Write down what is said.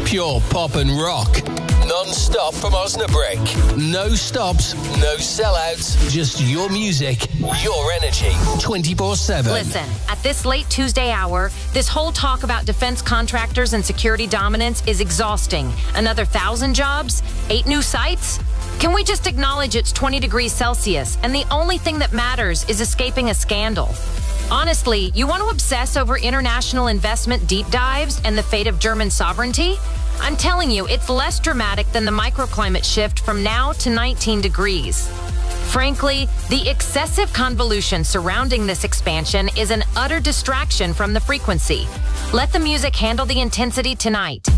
Pure pop and rock. Non-stop from Osnabrück. No stops, no sellouts. Just your music, your energy. 24/7. Listen, at this late Tuesday hour, this whole talk about defense contractors and security dominance is exhausting. Another 1,000 jobs? 8 new sites? Can we just acknowledge it's 20 degrees Celsius and the only thing that matters is escaping a scandal? Honestly, you want to obsess over international investment deep dives and the fate of German sovereignty? I'm telling you, it's less dramatic than the microclimate shift from now to 19 degrees. Frankly, the excessive convolution surrounding this expansion is an utter distraction from the frequency. Let the music handle the intensity tonight.